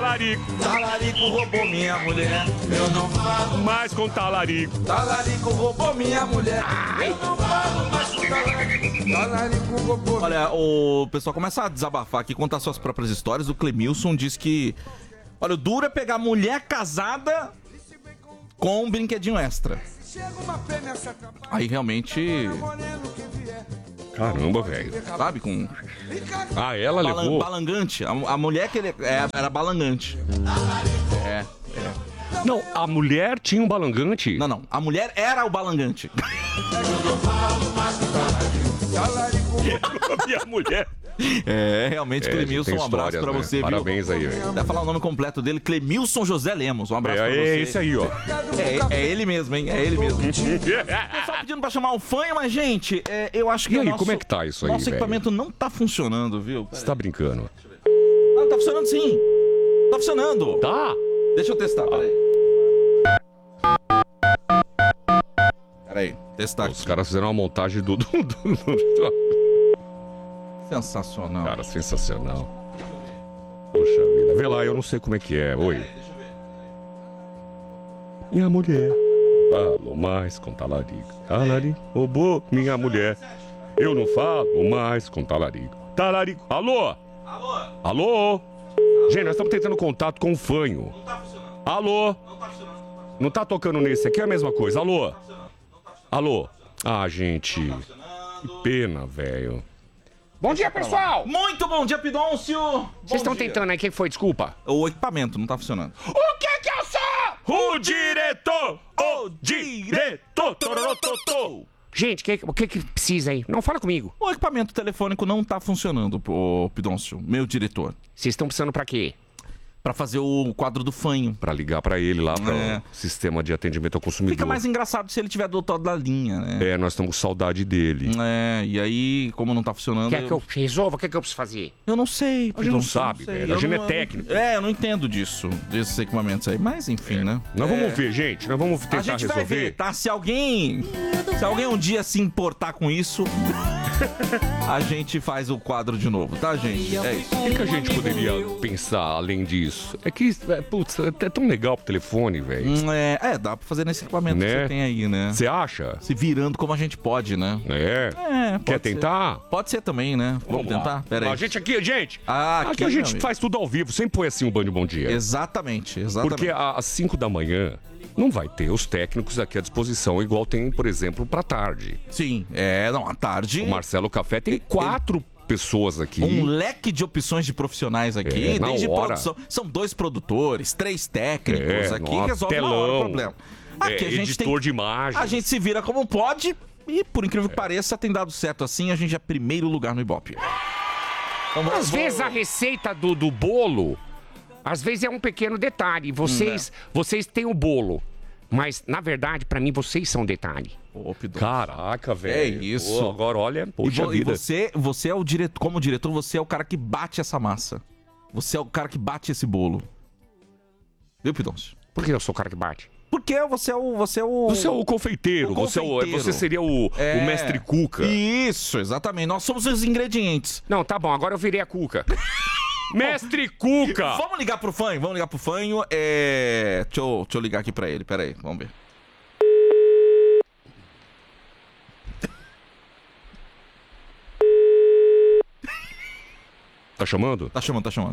talarico. Talarico roubou minha mulher. Eu não falo mais com talarico. Talarico roubou minha mulher. Eu não falo mais com talarico. Talarico roubou. Olha, o pessoal começa a desabafar aqui, contar suas próprias histórias. O Clemilson diz que... Olha, o duro é pegar mulher casada com um brinquedinho extra. Aí realmente... Caramba, velho. Sabe, com... Ah, ela levou? Balangante. A mulher que ele... era balangante. Não, a mulher tinha um balangante? Não. A mulher era o balangante. Minha mulher. Realmente, Clemilson, um abraço pra você, viu? Parabéns aí, velho. Vai falar o nome completo dele, Clemilson José Lemos. Um abraço pra você. É esse aí, ó. É ele mesmo, hein? É ele mesmo. Pessoal pedindo pra chamar o fanho, mas, gente, eu acho que E aí, como é que tá isso aí, nosso equipamento não tá funcionando, viu? Você tá brincando? Ah, tá funcionando sim. Tá funcionando. Tá. Deixa eu testar, peraí, testar aqui. Os caras fizeram uma montagem do... Sensacional. Cara, sensacional. Poxa vida. Vê lá, eu não sei como é que é. Oi. Minha mulher falo mais com talarico. Talarico roubou minha mulher. Eu não falo mais com talarico. Talarico. Alô? Alô? Gente, nós estamos tentando contato com o fanho. Não tá funcionando. Alô? Não tá funcionando. Não tá tocando nesse aqui, é a mesma coisa. Alô? Alô? Ah, gente. Que pena, velho. Bom dia, pessoal! Muito bom dia, Pidôncio! Vocês estão tentando aí, o que foi? Desculpa. O equipamento não tá funcionando. O que eu sou? O diretor! O diretor! Tororototô! Gente, o que precisa aí? Não fala comigo. O equipamento telefônico não tá funcionando, ô Pidôncio, meu diretor. Vocês estão precisando pra quê? Pra fazer o quadro do fanho. Pra ligar pra ele lá, pra o sistema de atendimento ao consumidor. Fica mais engraçado se ele tiver do outro lado da linha, né? Nós estamos com saudade dele. E aí, como não tá funcionando... Quer que eu resolva? O que eu preciso fazer? Eu não sei. A gente não sabe, velho. A gente é técnico. Eu não entendo disso, desses equipamentos aí. Mas, enfim, né? Nós vamos ver, gente. Nós vamos tentar resolver. A gente vai ver, tá? Se alguém um dia se importar com isso... a gente faz o quadro de novo, tá, gente? É isso. O que a gente poderia pensar além disso? É que, putz, é tão legal pro telefone, velho. Dá pra fazer nesse equipamento que você tem aí, né? Você acha? Se virando como a gente pode, né? Quer tentar? Pode ser também, né? Vamos tentar? Pera aí. A gente aqui, gente. Aqui a gente faz tudo ao vivo. Sempre põe assim o Band Bom Dia. Exatamente. Porque às 5 da manhã... não vai ter os técnicos aqui à disposição, igual tem, por exemplo, pra tarde. Sim, à tarde... O Marcelo Café tem 4 pessoas aqui. Um leque de opções de profissionais aqui, desde produção. São 2 produtores, 3 técnicos aqui, resolve na hora o problema. Aqui a gente editor de imagens. A gente se vira como pode e, por incrível que pareça, tem dado certo assim, a gente é primeiro lugar no Ibope. Então, às vezes a receita do bolo, às vezes é um pequeno detalhe. Vocês têm o bolo. Mas, na verdade, pra mim, vocês são detalhe. Caraca, velho. É isso. Agora, olha, poxa vida. E você é o diretor, como diretor, você é o cara que bate essa massa. Você é o cara que bate esse bolo. Viu, Pidôncio? Por que eu sou o cara que bate? Porque você é o... Você é o confeiteiro. Você seria o mestre Cuca. Isso, exatamente. Nós somos os ingredientes. Não, tá bom. Agora eu virei a Cuca. Mestre Cuca! Vamos ligar pro fanho. Deixa eu ligar aqui pra ele. Pera aí, vamos ver. Tá chamando? Tá chamando.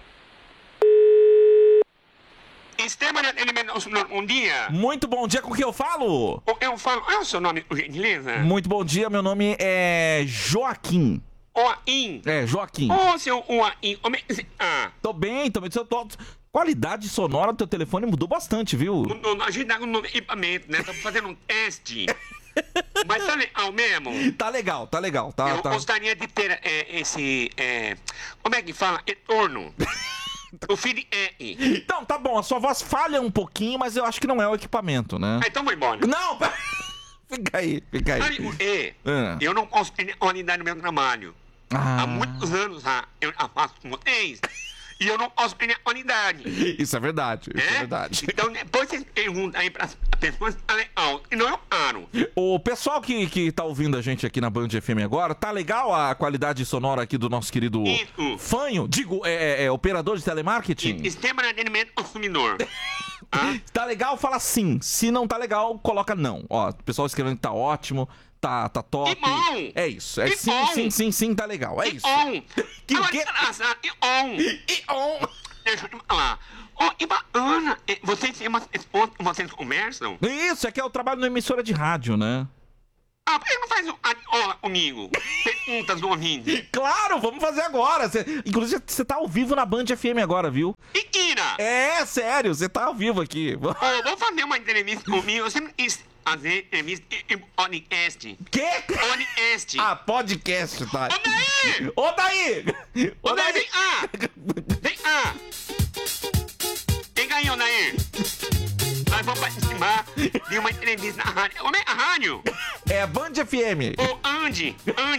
Sistema de alimentos, bom dia. Muito bom dia, com quem eu falo? Eu falo, é o seu nome, por gentileza? Muito bom dia, meu nome é Joaquim. Joaquim. Joaquim. Seu Joaquim. Tô bem. Qualidade sonora do teu telefone mudou bastante, viu? A gente tá com um novo equipamento, né? Estamos fazendo um teste. Mas tá legal mesmo. Tá legal. Eu gostaria de ter esse... como é que fala? Retorno. O feed Então, tá bom. A sua voz falha um pouquinho, mas eu acho que não é o equipamento, né? Então vou embora. Não, Fica aí. Eu não posso perder a unidade do meu trabalho. Há muitos anos já eu faço com vocês e eu não posso perder a unidade. Isso é verdade. Então depois vocês perguntam aí pras pessoas legal, e não eu aro. O pessoal que tá ouvindo a gente aqui na Band FM agora, tá legal a qualidade sonora aqui do nosso querido Fanho? Digo, operador de telemarketing? Sistema de atendimento ao consumidor. Tá legal? Fala sim. Se não tá legal, coloca não. Ó, o pessoal escrevendo que tá ótimo, tá top. Que bom! É isso. É Que bom! sim, tá legal. É Que isso. on! Que Agora, quê? desgraçado, que on! Deixa eu te falar. Ó, e bacana, vocês têm umas respostas que vocês conversam? Isso, é que eu trabalho numa emissora de rádio, né? Ah, por que não faz aula comigo? Perguntas do ouvinte. Claro, vamos fazer agora. Inclusive, você tá ao vivo na Band FM agora, viu? Mentira! É, sério, você tá ao vivo aqui. Vou fazer uma entrevista comigo. Eu sempre quis fazer entrevista em podcast. Quê? Podcast. Ah, podcast, tá. Ô, Daí! Ô, Daí! Vem cá! Vem cá! Quem ganhou, Daí? Nós vamos participar de uma entrevista na rádio. Como é a rádio? É Band FM. Ô, Andy!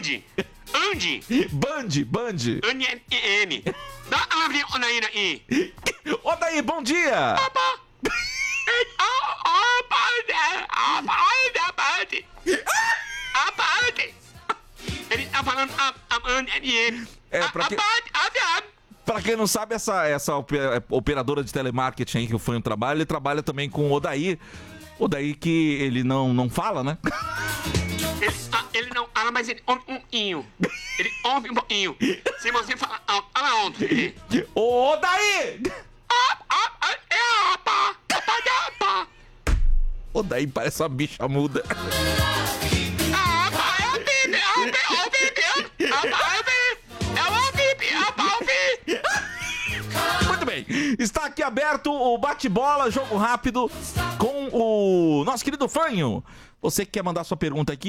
Band. Andy FM. Dá uma palavrinha, ô, Daí, aí. Ô, Daí, bom dia! Opa! A parte! Ele tá falando a Band FM. Pra quem não sabe, essa operadora de telemarketing aí que o Fanho trabalha, ele trabalha também com o Odaí. Odaí que ele não fala, né? Ele não fala, mas ele ouve um pouquinho. Ele ouve um pouquinho. Se você falar alto, fala alto. Ô, Odaí! Odaí parece uma bicha muda. Muito bem, está aqui aberto o bate-bola, jogo rápido com o nosso querido Fanho. Você que quer mandar sua pergunta aqui,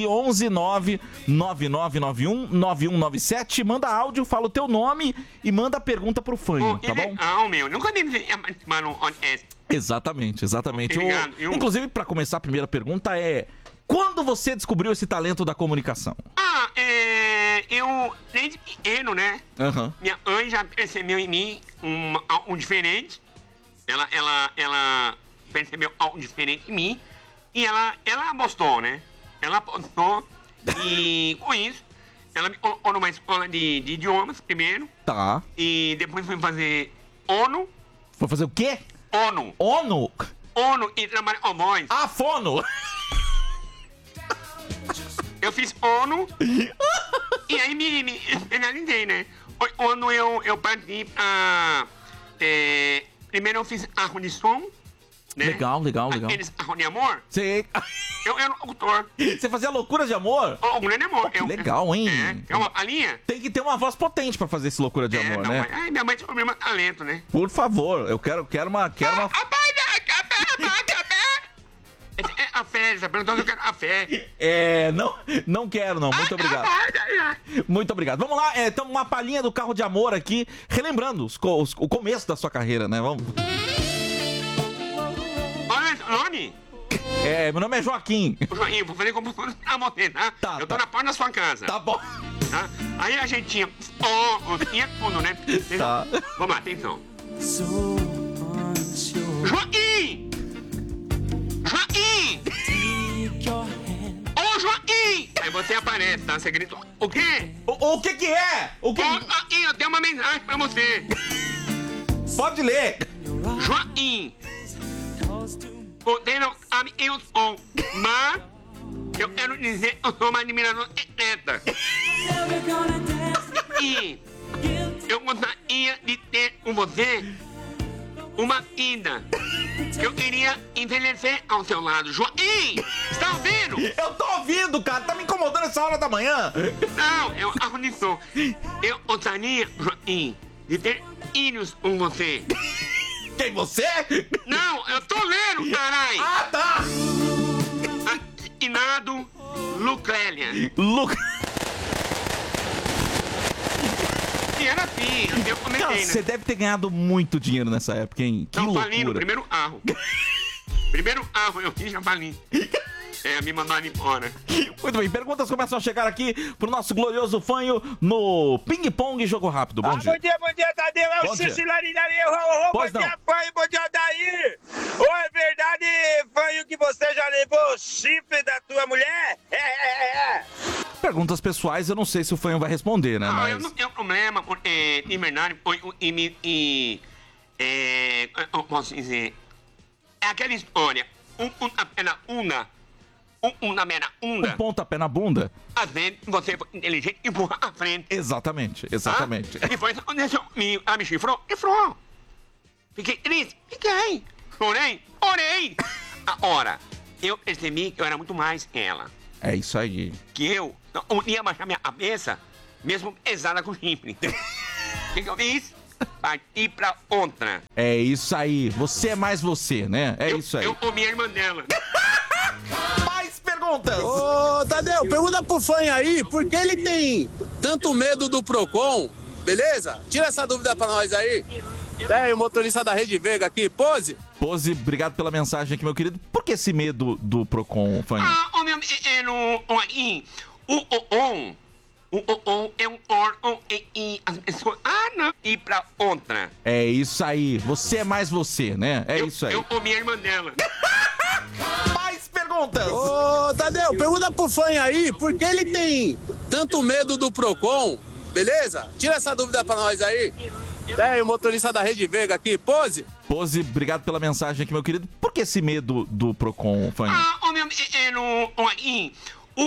11999919197, manda áudio, fala o teu nome e manda a pergunta pro Fanho, tá bom? Não, meu, nunca deve participar no podcast. Exatamente. Obrigado, Inclusive, para começar, a primeira pergunta é: quando você descobriu esse talento da comunicação? Eu, desde pequeno, né? Uhum. Minha mãe já percebeu em mim algo diferente. Ela percebeu algo diferente em mim. E ela gostou, né? Ela gostou. E com isso, ela me colocou numa escola de idiomas primeiro. Tá. E depois fui fazer ONU. Foi fazer o quê? ONU. ONU? ONU e trabalhar com voz. Ah, fono! Eu fiz ONU. E aí me especializei, né? ONU eu parti pra... primeiro eu fiz arco de som. Né? Legal. Aqueles arco de amor. Você... Eu era locutor. Você fazia loucura de amor? Loucura de amor. Que legal, hein? A linha? Tem que ter uma voz potente pra fazer esse loucura de amor, né? Ai, minha mãe descobriu meu talento, né? Por favor, eu quero uma... A fé, você perguntou se eu quero a fé. Não quero não, muito obrigado. Muito obrigado. Vamos lá, então uma palhinha do Carro de Amor aqui, relembrando o começo da sua carreira, né? Vamos. Olha, nome? Meu nome é Joaquim. Joaquim, vou fazer como pra você, tá? Eu tô na porta da sua casa. Tá bom. Tá? Aí a gente tinha tinha tudo, né? Tá. Vamos lá, atenção. Joaquim! Ô, Joaquim! Aí você aparece, tá? Você grita, o quê? O que é? O que? Joaquim, eu tenho uma mensagem pra você. Pode ler. Joaquim, você não sabe quem eu sou, mas eu quero dizer que eu sou uma admiradora secreta. E eu gostaria de ter com você uma vida. Eu queria envelhecer ao seu lado. Joaquim, está ouvindo? Eu tô ouvindo, cara. Tá me incomodando essa hora da manhã. Não, eu arroniçou. Eu gostaria, Joaquim, de ter filhos com você. Quem, você? Não, eu tô lendo, carai. Ah, tá. Assinado Lucrélia. E era assim, eu comentei, né? Você deve ter ganhado muito dinheiro nessa época, hein? Que loucura. Fali no primeiro carro. Primeiro carro eu fiz, já fali. Me mandaram embora. Muito bem, perguntas começam a chegar aqui pro nosso glorioso Fanho no Ping Pong Jogo Rápido. Bom dia. Bom dia, Tadeu. É o Cicilari. Bom dia, Fanho. Bom dia, Daí. Ou é verdade, Fanho, que que você já levou o chifre da tua mulher? Perguntas pessoais, eu não sei se o Fanho vai responder, né? Não, eu não tenho problema, porque, de verdade, eu posso dizer, é aquela história, um pontapé na bunda? Às vezes você foi inteligente e empurra à frente. Exatamente. Ah, depois aconteceu comigo, ela me chifrou. Fiquei triste, fiquei. Orei. Agora, eu percebi que eu era muito mais ela. É isso aí. Que eu não ia baixar minha cabeça, mesmo pesada com chifre. O que eu fiz? Parti pra outra. É isso aí. Você é mais você, né? Isso aí. Eu comi a irmã dela. Mais perguntas! Ô, Tadeu, pergunta pro Fanho aí, por que ele tem tanto medo do Procon, beleza? Tira essa dúvida pra nós aí. O motorista da Rede Vega aqui, Pose. Pose, obrigado pela mensagem aqui, meu querido. Por que esse medo do Procon, Fanho? O ON é um órgão e as pessoas... não. Ir pra outra. É isso aí. Você é mais você, né? Isso aí. Eu comi a irmã dela. Mais perguntas! Ô, Tadeu, pergunta pro Fanho aí, por que ele tem tanto medo do Procon, beleza? Tira essa dúvida pra nós aí. O motorista da Rede Vega aqui, Pose. Pose, obrigado pela mensagem aqui, meu querido. Por que esse medo do Procon, Fanho?